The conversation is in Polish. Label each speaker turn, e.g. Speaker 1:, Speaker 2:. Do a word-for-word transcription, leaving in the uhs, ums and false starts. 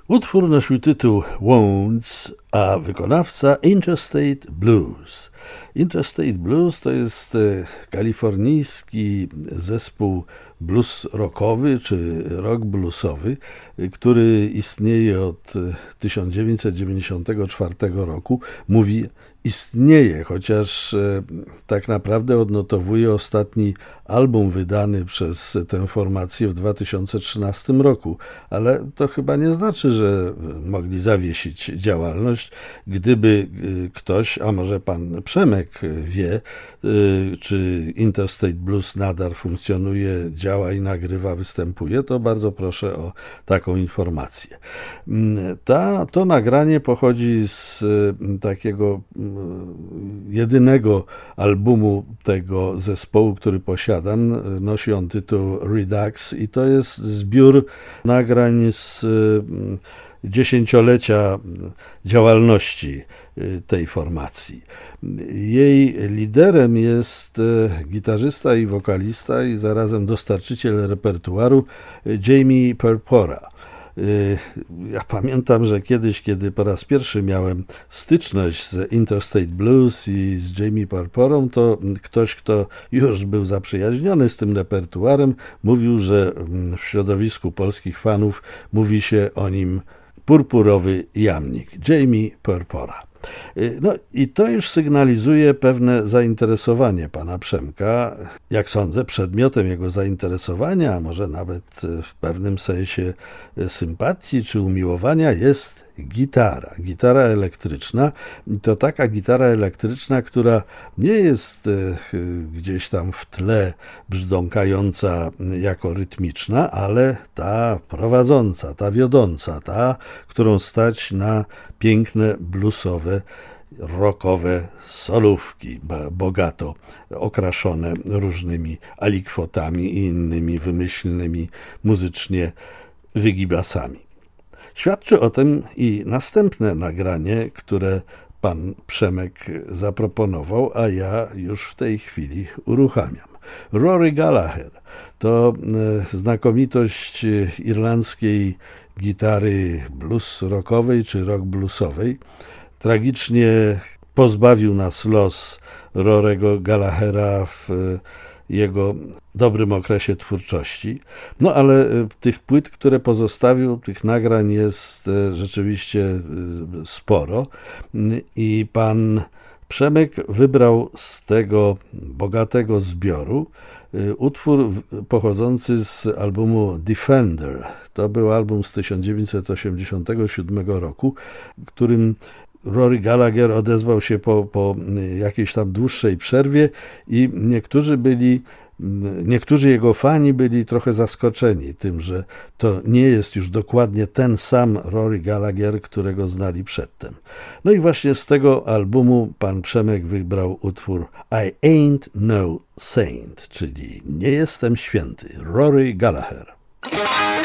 Speaker 1: Utwór nosił tytuł Wounds, a wykonawca Interstate Blues. Interstate Blues to jest kalifornijski zespół blues rockowy czy rock bluesowy, który istnieje od tysiąc dziewięćset dziewięćdziesiątego czwartego roku. Mówi istnieje, chociaż tak naprawdę odnotowuje ostatni album wydany przez tę formację w dwa tysiące trzynastym roku, ale to chyba nie znaczy, że mogli zawiesić działalność. Gdyby ktoś, a może pan Przemek wie, czy Interstate Blues nadal funkcjonuje, działa i nagrywa, występuje, to bardzo proszę o taką informację. Ta, to nagranie pochodzi z takiego jedynego albumu tego zespołu, który posiadam. Nosi on tytuł Redux i to jest zbiór nagrań z dziesięciolecia działalności tej formacji. Jej liderem jest gitarzysta i wokalista i zarazem dostarczyciel repertuaru Jamie Purpura. Ja pamiętam, że kiedyś, kiedy po raz pierwszy miałem styczność z Interstate Blues i z Jamie Purpurą, to ktoś, kto już był zaprzyjaźniony z tym repertuarem, mówił, że w środowisku polskich fanów mówi się o nim purpurowy jamnik, Jamie Purpura. No i to już sygnalizuje pewne zainteresowanie pana Przemka. Jak sądzę, przedmiotem jego zainteresowania, a może nawet w pewnym sensie sympatii czy umiłowania jest gitara. Gitara elektryczna. To taka gitara elektryczna, która nie jest gdzieś tam w tle brzdąkająca jako rytmiczna, ale ta prowadząca, ta wiodąca, ta, którą stać na piękne bluesowe, rockowe solówki, bogato okraszone różnymi alikwotami i innymi wymyślnymi muzycznie wygibasami. Świadczy o tym i następne nagranie, które pan Przemek zaproponował, a ja już w tej chwili uruchamiam. Rory Gallagher to znakomitość irlandzkiej gitary blues rockowej czy rock bluesowej. Tragicznie pozbawił nas los Rorego Gallaghera w jego dobrym okresie twórczości. No ale tych płyt, które pozostawił, tych nagrań jest rzeczywiście sporo i pan Przemek wybrał z tego bogatego zbioru utwór pochodzący z albumu Defender. To był album z tysiąc dziewięćset osiemdziesiątego siódmego roku, którym Rory Gallagher odezwał się po, po jakiejś tam dłuższej przerwie i niektórzy byli, niektórzy jego fani byli trochę zaskoczeni tym, że to nie jest już dokładnie ten sam Rory Gallagher, którego znali przedtem. No i właśnie z tego albumu pan Przemek wybrał utwór I Ain't No Saint, czyli Nie jestem święty, Rory Gallagher.